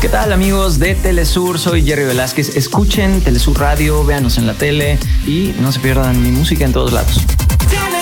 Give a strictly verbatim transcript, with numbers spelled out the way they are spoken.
¿Qué tal, amigos de Telesur? Soy Jerry Velázquez. Escuchen Telesur Radio, véanos en la tele y no se pierdan mi música en todos lados.